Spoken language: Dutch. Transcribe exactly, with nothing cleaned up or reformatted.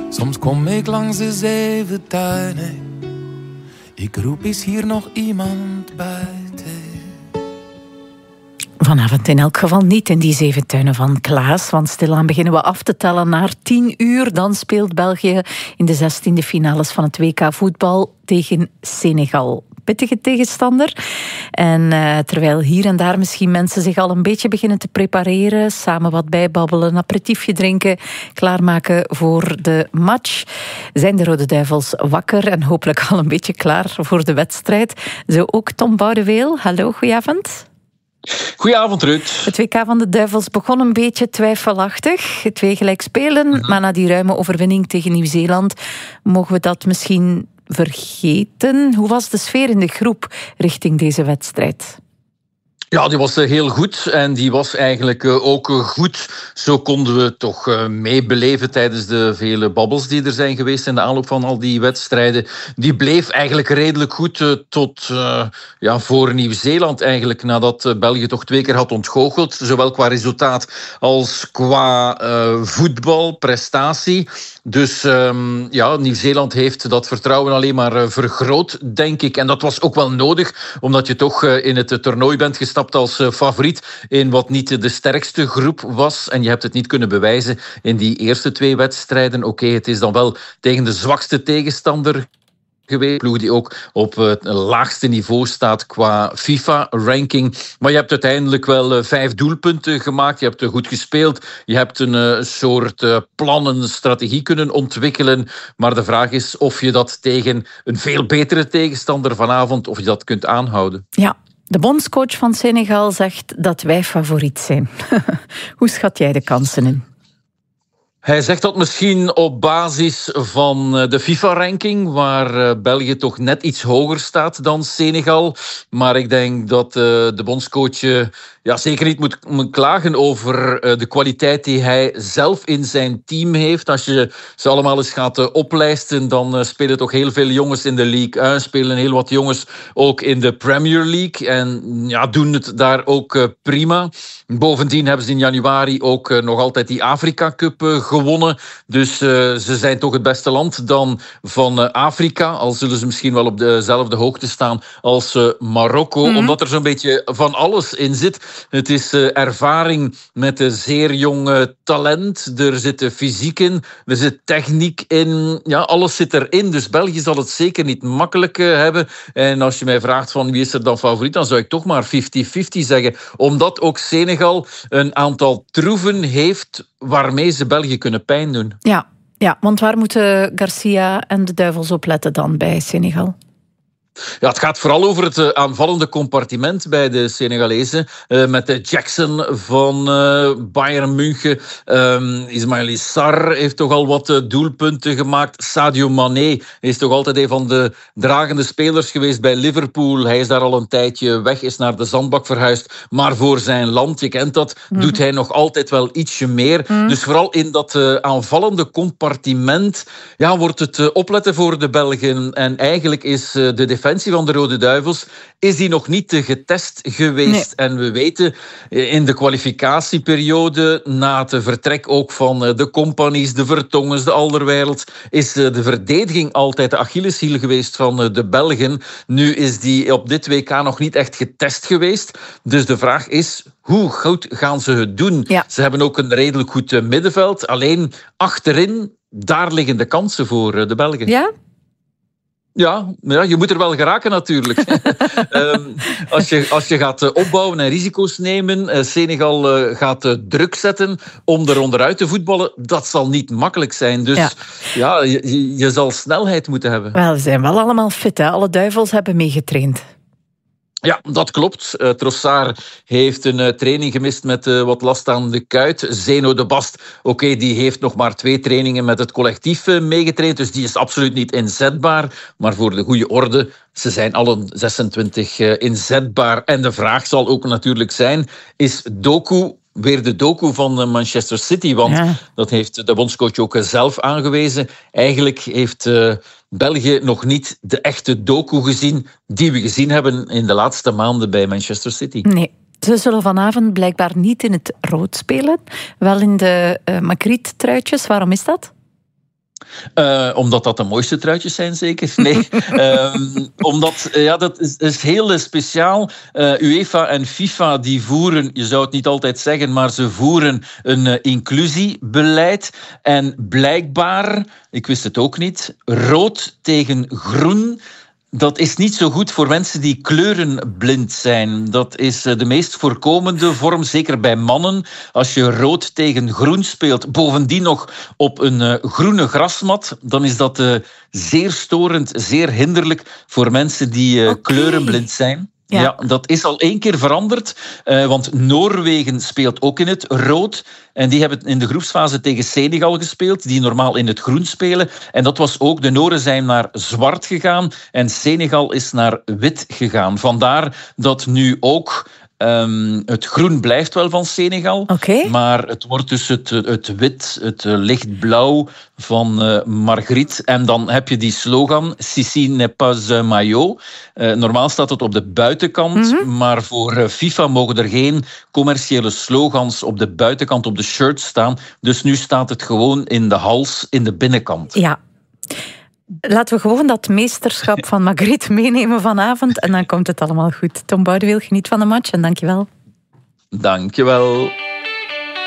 Soms kom ik langs de zeven tuinen. Ik roep, is hier nog iemand buiten? Vanavond in elk geval niet in die zeven tuinen van Klaas, want stilaan beginnen we af te tellen naar tien uur. Dan speelt België in de zestiende finales van het W K voetbal tegen Senegal. Pittige tegenstander. En uh, terwijl hier en daar misschien mensen zich al een beetje beginnen te prepareren, samen wat bijbabbelen, een aperitiefje drinken, klaarmaken voor de match, zijn de Rode Duivels wakker en hopelijk al een beetje klaar voor de wedstrijd. Zo ook Tom Boudeweel. Hallo, goedenavond. Goedenavond, Ruud. Het W K van de Duivels begon een beetje twijfelachtig. Twee gelijk spelen, uh-huh. maar na die ruime overwinning tegen Nieuw-Zeeland mogen we dat misschien vergeten. Hoe was de sfeer in de groep richting deze wedstrijd? Ja, die was heel goed en die was eigenlijk ook goed. Zo konden we toch meebeleven tijdens de vele babbels die er zijn geweest in de aanloop van al die wedstrijden. Die bleef eigenlijk redelijk goed tot uh, ja, voor Nieuw-Zeeland eigenlijk, nadat België toch twee keer had ontgoocheld, zowel qua resultaat als qua uh, voetbalprestatie. Dus um, ja, Nieuw-Zeeland heeft dat vertrouwen alleen maar uh, vergroot, denk ik. En dat was ook wel nodig, omdat je toch uh, in het toernooi bent gestapt als uh, favoriet in wat niet de sterkste groep was. En je hebt het niet kunnen bewijzen in die eerste twee wedstrijden. Oké, okay, het is dan wel tegen de zwakste tegenstander geweest. Ploeg die ook op het laagste niveau staat qua FIFA-ranking. Maar je hebt uiteindelijk wel uh, vijf doelpunten gemaakt. Je hebt uh, goed gespeeld. Je hebt een uh, soort uh, plan, een strategie kunnen ontwikkelen. Maar de vraag is of je dat tegen een veel betere tegenstander vanavond, of je dat kunt aanhouden. Ja. De bondscoach van Senegal zegt dat wij favoriet zijn. Hoe schat jij de kansen in? Hij zegt dat misschien op basis van de FIFA-ranking, waar België toch net iets hoger staat dan Senegal. Maar ik denk dat de bondscoach ja, zeker niet moet, moet klagen over de kwaliteit die hij zelf in zijn team heeft. Als je ze allemaal eens gaat oplijsten, dan spelen toch heel veel jongens in de League één, spelen heel wat jongens ook in de Premier League en ja, doen het daar ook prima. Bovendien hebben ze in januari ook nog altijd die Afrika Cup gewonnen. Dus uh, ze zijn toch het beste land dan van uh, Afrika. Al zullen ze misschien wel op dezelfde hoogte staan als uh, Marokko. Mm-hmm. Omdat er zo'n beetje van alles in zit. Het is uh, ervaring met een zeer jong uh, talent. Er zit fysiek in. Er zit techniek in. Ja, alles zit erin. Dus België zal het zeker niet makkelijk uh, hebben. En als je mij vraagt van wie is er dan favoriet, dan zou ik toch maar vijftig vijftig zeggen. Omdat ook Senegal een aantal troeven heeft waarmee ze België kunnen pijn doen. Ja, ja, want waar moeten Garcia en de Duivels op letten dan bij Senegal? Ja, het gaat vooral over het uh, aanvallende compartiment bij de Senegalezen. Uh, met de Jackson van uh, Bayern München. Um, Ismaïla Sarr heeft toch al wat uh, doelpunten gemaakt. Sadio Mané is toch altijd een van de dragende spelers geweest bij Liverpool. Hij is daar al een tijdje weg, is naar de zandbak verhuisd. Maar voor zijn land, je kent dat, mm. doet hij nog altijd wel ietsje meer. Mm. Dus vooral in dat uh, aanvallende compartiment ja, wordt het uh, opletten voor de Belgen. En eigenlijk is uh, de defensie van de Rode Duivels is die nog niet getest geweest. Nee. En we weten in de kwalificatieperiode, na het vertrek ook van de Companies, de Vertongens, de Alderweireld, is de verdediging altijd de Achilleshiel geweest van de Belgen. Nu is die op dit W K nog niet echt getest geweest. Dus de vraag is, hoe goed gaan ze het doen? Ja. Ze hebben ook een redelijk goed middenveld. Alleen achterin, daar liggen de kansen voor de Belgen. Ja? Ja, ja, je moet er wel geraken natuurlijk. um, als, je, als je gaat opbouwen en risico's nemen, uh, Senegal uh, gaat uh, druk zetten om er onderuit te voetballen, dat zal niet makkelijk zijn. Dus ja, ja je, je zal snelheid moeten hebben. Wel, ze zijn wel allemaal fit, hè? Alle Duivels hebben meegetraind. Ja, dat klopt. Uh, Trossard heeft een uh, training gemist met uh, wat last aan de kuit. Zeno de Bast, oké, okay, die heeft nog maar twee trainingen met het collectief uh, meegetraind, dus die is absoluut niet inzetbaar. Maar voor de goede orde, ze zijn allen zesentwintig uh, inzetbaar. En de vraag zal ook natuurlijk zijn, is Doku weer de Doku van Manchester City? Want ja. dat heeft de bondscoach ook zelf aangewezen. Eigenlijk heeft uh, België nog niet de echte Doku gezien die we gezien hebben in de laatste maanden bij Manchester City. Nee. Ze zullen vanavond blijkbaar niet in het rood spelen, wel in de uh, Magritte-truitjes. Waarom is dat? Uh, omdat dat de mooiste truitjes zijn, zeker? Nee. um, omdat, uh, ja, dat is, is heel speciaal. Uh, UEFA en FIFA die voeren, je zou het niet altijd zeggen, maar ze voeren een uh, inclusiebeleid. En blijkbaar, ik wist het ook niet, rood tegen groen, dat is niet zo goed voor mensen die kleurenblind zijn. Dat is de meest voorkomende vorm, zeker bij mannen. Als je rood tegen groen speelt, bovendien nog op een uh, groene grasmat, dan is dat uh, zeer storend, zeer hinderlijk voor mensen die uh, okay. kleurenblind zijn. Ja. ja, dat is al één keer veranderd, uh, want Noorwegen speelt ook in het rood. En die hebben in de groepsfase tegen Senegal gespeeld, die normaal in het groen spelen. En dat was ook, de Noren zijn naar zwart gegaan en Senegal is naar wit gegaan. Vandaar dat nu ook Um, het groen blijft wel van Senegal, okay. maar het wordt dus het, het wit, het lichtblauw van uh, Margriet. En dan heb je die slogan, Sissi n'est pas un maillot. Uh, normaal staat het op de buitenkant, mm-hmm. maar voor uh, FIFA mogen er geen commerciële slogans op de buitenkant op de shirt staan. Dus nu staat het gewoon in de hals, in de binnenkant. Ja. Laten we gewoon dat meesterschap van Margriet meenemen vanavond en dan komt het allemaal goed. Tom Boudewil, geniet van de match en dankjewel. Dankjewel.